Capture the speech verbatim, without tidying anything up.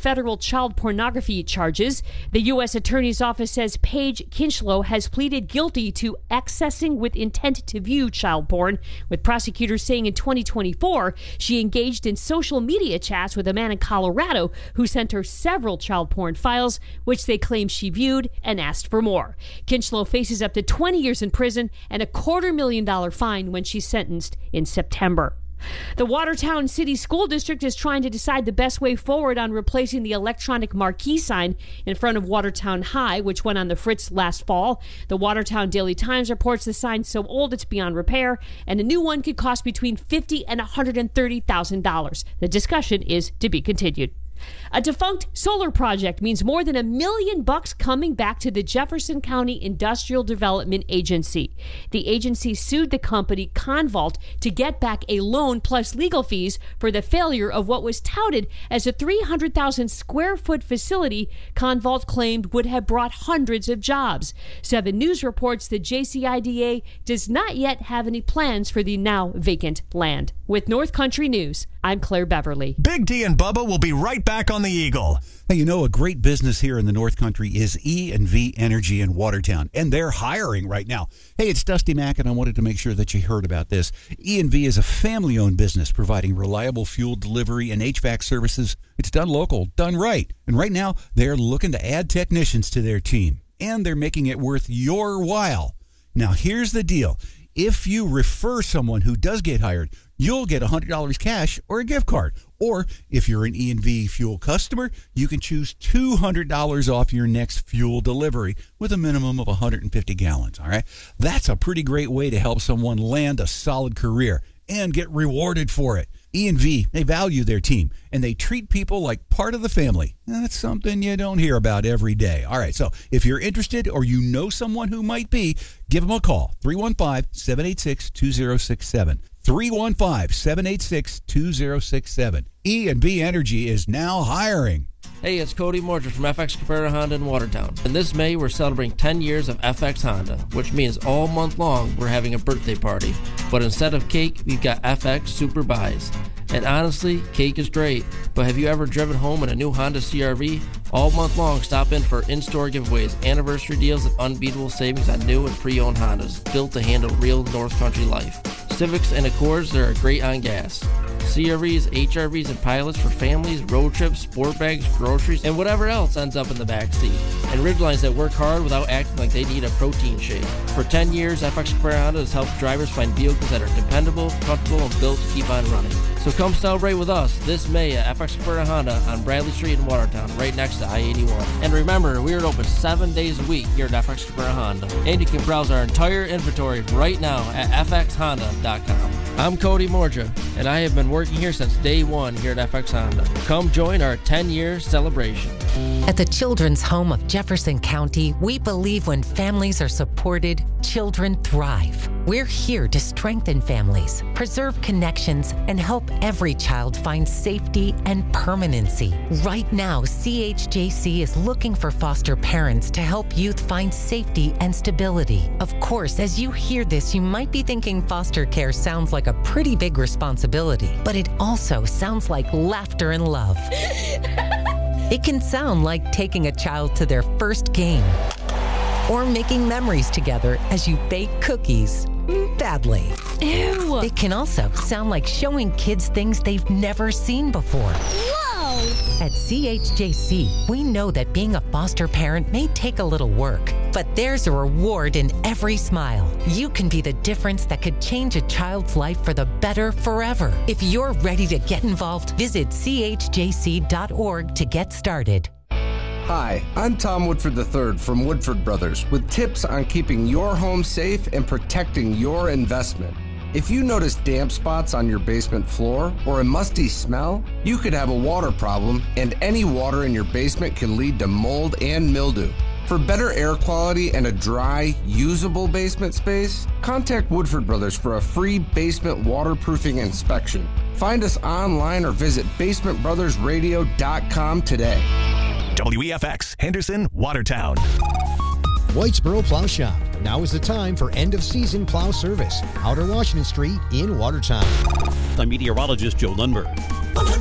federal child pornography charges. The U S Attorney's Office says Paige Kinchlow has pleaded guilty to accessing with intent to view child porn, with prosecutors saying in twenty twenty-four she engaged in social media chats with a man in Colorado who sent her several child porn files, which they claim she viewed and asked for more. Kinchlow faces up to twenty years in prison and a quarter million dollar fine when she's sentenced in September. The Watertown City School District is trying to decide the best way forward on replacing the electronic marquee sign in front of Watertown High, which went on the fritz last fall. The Watertown Daily Times reports the sign's so old it's beyond repair, and a new one could cost between fifty thousand dollars and one hundred thirty thousand dollars. The discussion is to be continued. A defunct solar project means more than a million bucks coming back to the Jefferson County Industrial Development Agency. The agency sued the company Convault to get back a loan plus legal fees for the failure of what was touted as a three hundred thousand square foot facility Convault claimed would have brought hundreds of jobs. Seven News reports the J C I D A does not yet have any plans for the now vacant land. With North Country News, I'm Claire Beverly. Big D and Bubba will be right back on the Eagle. Hey, you know, a great business here in the North Country is E and V Energy in Watertown, and they're hiring right now. Hey, it's Dusty Mack, and I wanted to make sure that you heard about this. E and V is a family-owned business providing reliable fuel delivery and H V A C services. It's done local, done right. And right now, they're looking to add technicians to their team, and they're making it worth your while. Now, here's the deal. If you refer someone who does get hired, you'll get one hundred dollars cash or a gift card. Or if you're an E and V fuel customer, you can choose two hundred dollars off your next fuel delivery with a minimum of one hundred fifty gallons. All right, that's a pretty great way to help someone land a solid career and get rewarded for it. E and V, they value their team, and they treat people like part of the family. That's something you don't hear about every day. All right, so if you're interested or you know someone who might be, give them a call, three one five, seven eight six, two zero six seven. three one five, seven eight six, two zero six seven. E and V Energy is now hiring. Hey, it's Cody Morger from F X Cabrera Honda in Watertown. And this May, we're celebrating ten years of F X Honda, which means all month long we're having a birthday party. But instead of cake, we've got F X Super Buys. And honestly, cake is great, but have you ever driven home in a new Honda C R V? All month long, stop in for in-store giveaways, anniversary deals, and unbeatable savings on new and pre-owned Hondas, built to handle real North Country life. Civics and Accords, they're great on gas. C R Vs, H R Vs, and pilots for families, road trips, sport bags, groceries, and whatever else ends up in the back seat. And Ridgelines that work hard without acting like they need a protein shake. For ten years, F X Cabrera Honda has helped drivers find vehicles that are dependable, comfortable, and built to keep on running. So come celebrate with us this May at F X Cabrera Honda on Bradley Street in Watertown, right next to I eighty-one. And remember, we are open seven days a week here at F X Cabrera Honda. And you can browse our entire inventory right now at f x honda dot com. I'm Cody Morja, and I have been working here since day one here at F X Honda. Come join our ten-year celebration. At the Children's Home of Jefferson County, we believe when families are supported, children thrive. We're here to strengthen families, preserve connections, and help every child find safety and permanency. Right now, C H J C is looking for foster parents to help youth find safety and stability. Of course, as you hear this, you might be thinking foster care sounds like a pretty big responsibility, but it also sounds like laughter and love. It can sound like taking a child to their first game or making memories together as you bake cookies. Badly. Ew. It can also sound like showing kids things they've never seen before. Whoa! At C H J C, we know that being a foster parent may take a little work, but there's a reward in every smile. You can be the difference that could change a child's life for the better forever. If you're ready to get involved, visit c h j c dot org to get started. Hi, I'm Tom Woodford the third from Woodford Brothers with tips on keeping your home safe and protecting your investment. If you notice damp spots on your basement floor or a musty smell, you could have a water problem, and any water in your basement can lead to mold and mildew. For better air quality and a dry, usable basement space, contact Woodford Brothers for a free basement waterproofing inspection. Find us online or visit basement brothers radio dot com today. W E F X, Henderson, Watertown. Whitesboro Plow Shop. Now is the time for end-of-season plow service. Outer Washington Street in Watertown. I'm meteorologist Joe Lundberg.